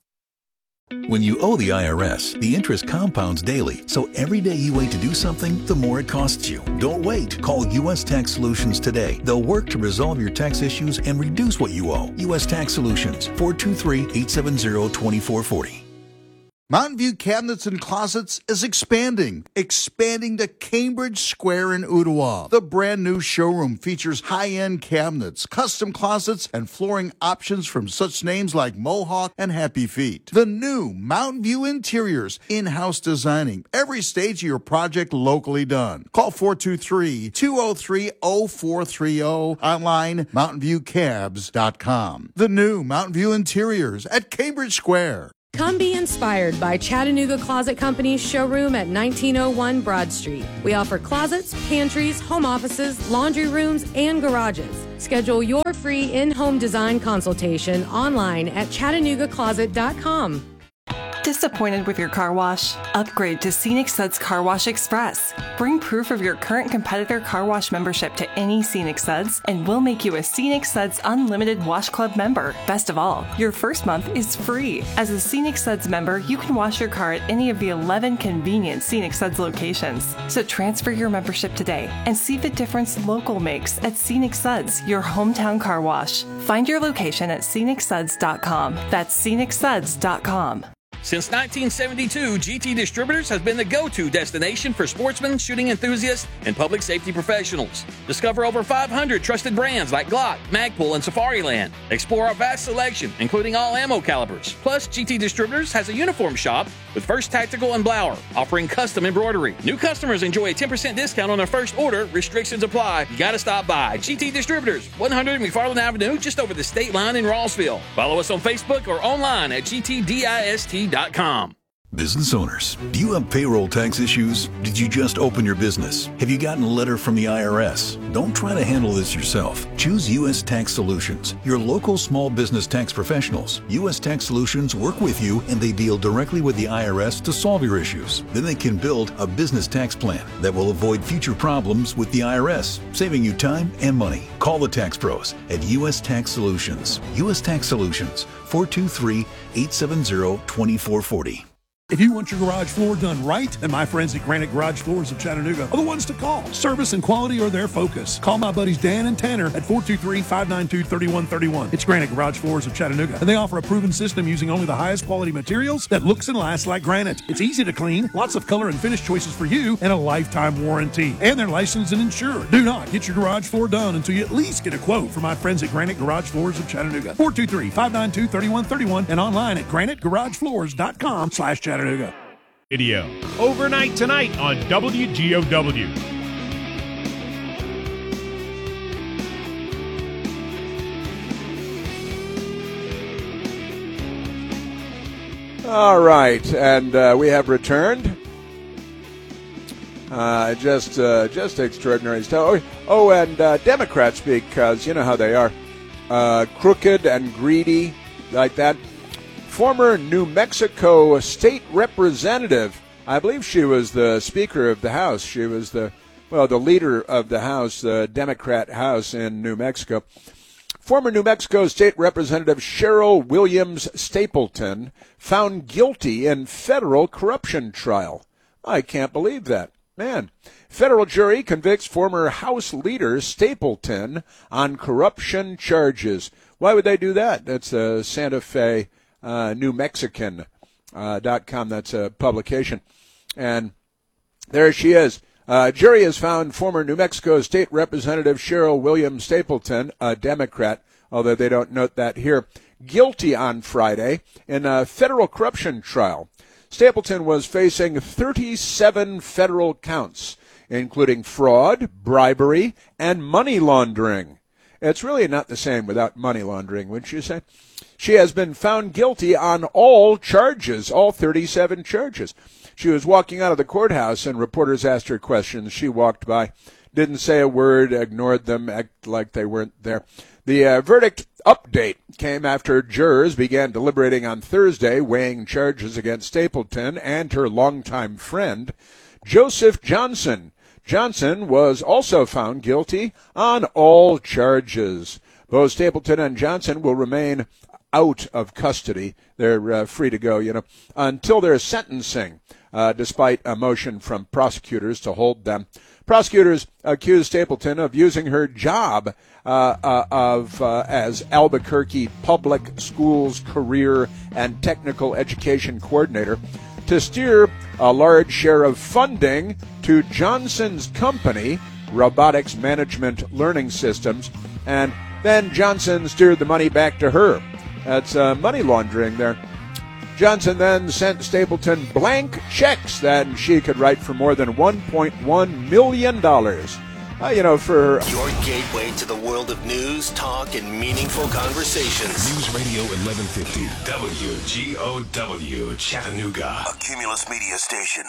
Speaker 7: When you owe the I R S, the interest compounds daily, so every day you wait to do something, the more it costs you. Don't wait. Call U S Tax Solutions today. They'll work to resolve your tax issues and reduce what you owe. U S Tax Solutions, four two three, eight seven zero, two four four zero.
Speaker 13: Mountain View Cabinets and Closets is expanding, expanding to Cambridge Square in Ottawa. The brand new showroom features high-end cabinets, custom closets, and flooring options from such names like Mohawk and Happy Feet. The new Mountain View Interiors, in-house designing, every stage of your project locally done. Call four two three, two zero three, zero four three zero, online mountain view cabs dot com. The new Mountain View Interiors at Cambridge Square.
Speaker 10: Come be inspired by Chattanooga Closet Company's showroom at nineteen oh one Broad Street. We offer closets, pantries, home offices, laundry rooms, and garages. Schedule your free in-home design consultation online at chattanooga closet dot com.
Speaker 8: Disappointed with your car wash? Upgrade to Scenic Suds Car Wash Express. Bring proof of your current competitor car wash membership to any Scenic Suds, and we'll make you a Scenic Suds Unlimited Wash Club member. Best of all, your first month is free. As a Scenic Suds member, you can wash your car at any of the eleven convenient Scenic Suds locations. So transfer your membership today and see the difference local makes at Scenic Suds, your hometown car wash. Find your location at scenic suds dot com. That's scenic suds dot com.
Speaker 11: Since nineteen seventy-two, G T Distributors has been the go-to destination for sportsmen, shooting enthusiasts, and public safety professionals. Discover over five hundred trusted brands like Glock, Magpul, and Safariland. Explore our vast selection, including all ammo calibers. Plus, G T Distributors has a uniform shop with First Tactical and Blower, offering custom embroidery. New customers enjoy a ten percent discount on their first order. Restrictions apply. You gotta stop by. G T Distributors, one hundred McFarland Avenue, just over the state line in Rossville. Follow us on Facebook or online at G T dist dot com.
Speaker 7: Business owners, do you have payroll tax issues? Did you just open your business? Have you gotten a letter from the I R S? Don't try to handle this yourself. Choose U S Tax Solutions, your local small business tax professionals. U S Tax Solutions work with you, and they deal directly with the I R S to solve your issues. Then they can build a business tax plan that will avoid future problems with the I R S, saving you time and money. Call the tax pros at U S Tax Solutions. U S Tax Solutions, four two three, eight seven zero, two four four zero.
Speaker 21: If you want your garage floor done right, then my friends at Granite Garage Floors of Chattanooga are the ones to call. Service and quality are their focus. Call my buddies Dan and Tanner at four two three, five nine two, three one three one. It's Granite Garage Floors of Chattanooga, and they offer a proven system using only the highest quality materials that looks and lasts like granite. It's easy to clean, lots of color and finish choices for you, and a lifetime warranty. And they're licensed and insured. Do not get your garage floor done until you at least get a quote from my friends at Granite Garage Floors of Chattanooga. four two three, five nine two, three one three one and online at granite garage floors dot com slash Chattanooga.
Speaker 22: Video overnight tonight on W G O W.
Speaker 1: All right, and uh, we have returned. Uh, just, uh, just extraordinary stuff. Oh, oh and uh, Democrats, because you know how they are, uh, crooked and greedy, like that. Former New Mexico state representative, I believe she was the Speaker of the House. She was the, well, the leader of the House, the Democrat House in New Mexico. Former New Mexico State Representative Cheryl Williams Stapleton found guilty in federal corruption trial. I can't believe that. Man. Federal jury convicts former House leader Stapleton on corruption charges. Why would they do that? That's a Santa Fe Uh, New Mexican uh, dot com. That's a publication. And there she is. Uh, jury has found former New Mexico State Representative Cheryl Williams Stapleton, a Democrat, although they don't note that here, guilty on Friday in a federal corruption trial. Stapleton was facing thirty-seven federal counts, including fraud, bribery, and money laundering. It's really not the same without money laundering, wouldn't you say? She has been found guilty on all charges, all thirty-seven charges. She was walking out of the courthouse, and reporters asked her questions. She walked by, didn't say a word, ignored them, act like they weren't there. The uh, verdict update came after jurors began deliberating on Thursday, weighing charges against Stapleton and her longtime friend, Joseph Johnson. Johnson was also found guilty on all charges. Both Stapleton and Johnson will remain out of custody. They're uh, free to go, you know, until their sentencing, uh, despite a motion from prosecutors to hold them. Prosecutors accused Stapleton of using her job uh, uh, of uh, as Albuquerque Public Schools Career and Technical Education Coordinator to steer a large share of funding to Johnson's company, Robotics Management Learning Systems, and then Johnson steered the money back to her. That's uh, money laundering there. Johnson then sent Stapleton blank checks that she could write for more than one point one million dollars. Uh, you know, for
Speaker 3: your gateway to the world of news, talk, and meaningful conversations.
Speaker 14: News Radio eleven fifty, W G O W, Chattanooga.
Speaker 3: A Cumulus Media station.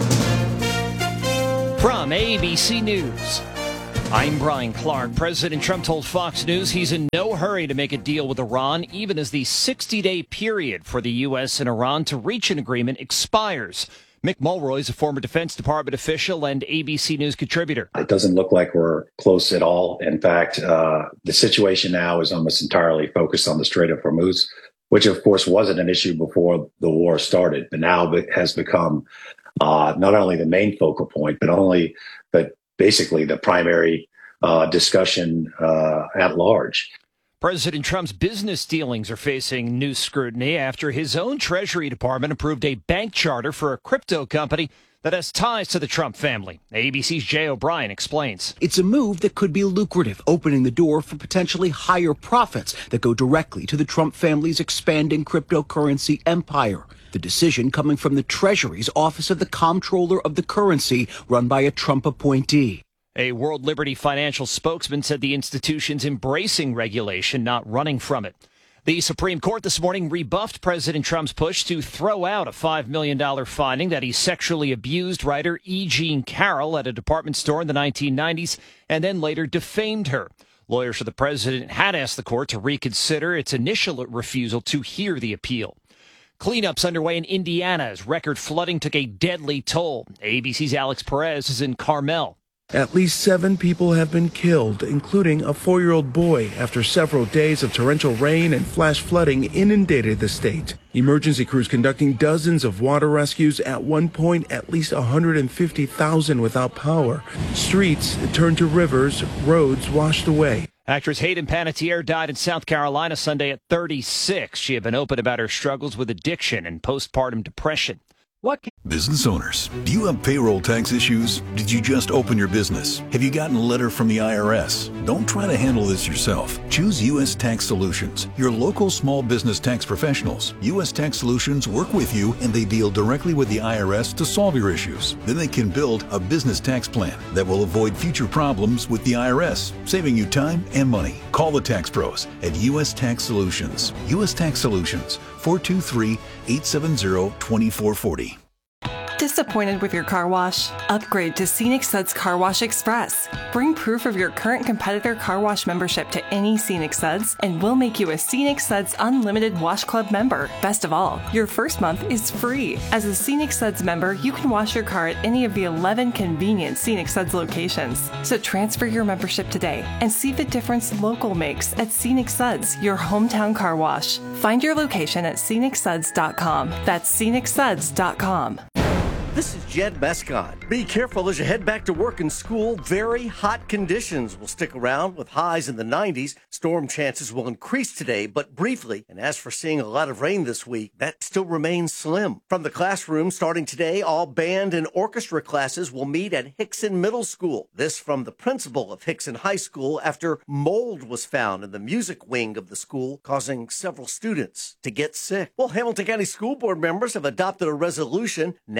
Speaker 5: From A B C News, I'm Brian Clark. President Trump told Fox News he's in no hurry to make a deal with Iran, even as the sixty-day period for the U S and Iran to reach an agreement expires. Mick Mulroy is a former Defense Department official and A B C News contributor.
Speaker 23: It doesn't look like we're close at all. In fact, uh, the situation now is almost entirely focused on the Strait of Hormuz, which, of course, wasn't an issue before the war started, but now it has become uh, not only the main focal point, but only, but basically the primary uh, discussion uh, at large.
Speaker 5: President Trump's business dealings are facing new scrutiny after his own Treasury Department approved a bank charter for a crypto company that has ties to the Trump family. A B C's Jay O'Brien explains.
Speaker 24: It's a move that could be lucrative, opening the door for potentially higher profits that go directly to the Trump family's expanding cryptocurrency empire. The decision coming from the Treasury's Office of the Comptroller of the Currency, run by a Trump appointee.
Speaker 5: A World Liberty Financial spokesman said the institution's embracing regulation, not running from it. The Supreme Court this morning rebuffed President Trump's push to throw out a five million dollars finding that he sexually abused writer E. Jean Carroll at a department store in the nineteen nineties and then later defamed her. Lawyers for the president had asked the court to reconsider its initial refusal to hear the appeal. Cleanups underway in Indiana as record flooding took a deadly toll. A B C's Alex Perez is in Carmel.
Speaker 25: At least seven people have been killed, including a four-year-old boy, after several days of torrential rain and flash flooding inundated the state. Emergency crews conducting dozens of water rescues. At one point, at least one hundred fifty thousand without power. Streets turned to rivers, roads washed away.
Speaker 5: Actress Hayden Panettiere died in South Carolina Sunday at thirty-six. She had been open about her struggles with addiction and postpartum depression. What can-
Speaker 7: Business owners, do you have payroll tax issues? Did you just open your business? Have you gotten a letter from the I R S? Don't try to handle this yourself. Choose U S Tax Solutions, your local small business tax professionals. U S Tax Solutions work with you and they deal directly with the I R S to solve your issues. Then they can build a business tax plan that will avoid future problems with the I R S, saving you time and money. Call the tax pros at U S Tax Solutions. U S Tax Solutions, four two three, eight seven zero, two four four zero.
Speaker 8: Disappointed with your car wash? Upgrade to Scenic Suds Car Wash Express. Bring proof of your current competitor car wash membership to any Scenic Suds, and we'll make you a Scenic Suds Unlimited Wash Club member. Best of all, your first month is free. As a Scenic Suds member, you can wash your car at any of the eleven convenient Scenic Suds locations. So transfer your membership today and see the difference local makes at Scenic Suds, your hometown car wash. Find your location at scenic suds dot com. That's scenic suds dot com.
Speaker 26: This is Jed Mescott. Be careful as you head back to work and school. Very hot conditions will stick around with highs in the nineties. Storm chances will increase today, but briefly. And as for seeing a lot of rain this week, that still remains slim. From the classroom, starting today, all band and orchestra classes will meet at Hickson Middle School. This from the principal of Hickson High School after mold was found in the music wing of the school, causing several students to get sick. Well, Hamilton County School Board members have adopted a resolution now urging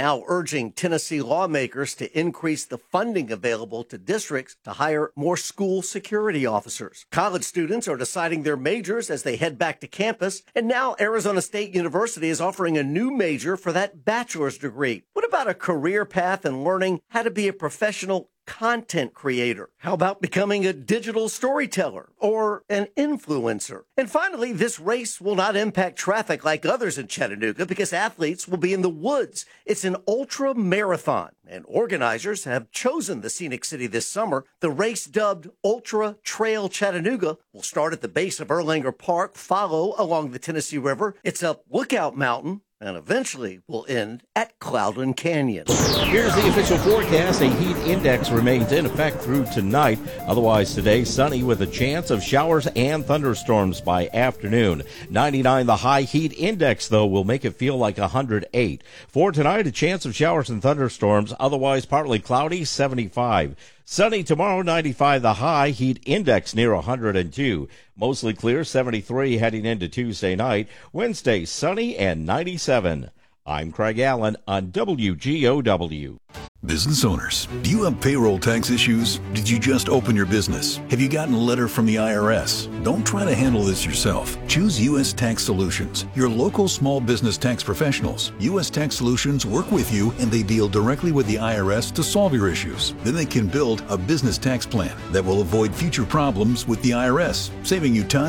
Speaker 26: urging Tennessee lawmakers to increase the funding available to districts to hire more school security officers. College students are deciding their majors as they head back to campus, and now Arizona State University is offering a new major for that bachelor's degree. What about a career path and learning how to be a professional content creator? How about becoming a digital storyteller or an influencer? And finally, this race will not impact traffic like others in Chattanooga because athletes will be in the woods. It's an ultra marathon, and organizers have chosen the scenic city this summer. The race, dubbed Ultra Trail Chattanooga, will start at the base of Erlanger Park, follow along the Tennessee River. It's up Lookout Mountain, and eventually will end at Cloudland Canyon.
Speaker 2: Here's the official forecast. A heat index remains in effect through tonight. Otherwise today, sunny with a chance of showers and thunderstorms by afternoon. ninety-nine, the high heat index, though, will make it feel like one hundred eight. For tonight, a chance of showers and thunderstorms. Otherwise partly cloudy, seventy-five. Sunny tomorrow, ninety-five the high, heat index near one hundred two. Mostly clear, seventy-three heading into Tuesday night. Wednesday, sunny and ninety-seven. I'm Craig Allen on W G O W.
Speaker 7: Business owners, do you have payroll tax issues? Did you just open your business? Have you gotten a letter from the I R S? Don't try to handle this yourself. Choose U S Tax Solutions, your local small business tax professionals. U S Tax Solutions work with you and they deal directly with the I R S to solve your issues. Then they can build a business tax plan that will avoid future problems with the I R S, saving you time